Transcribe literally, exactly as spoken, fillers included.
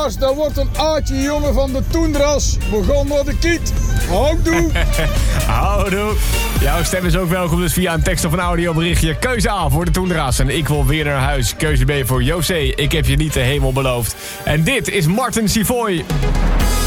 Lars, dat wordt een aardje jongen van de Toendras. Begon naar de kiet. Houdoe. Houdoe. Jouw stem is ook welkom, dus via een tekst of een audioberichtje. Keuze A voor de Toendras en ik wil weer naar huis. Keuze B voor José, ik heb je niet de hemel beloofd. En dit is Martin Sivoy.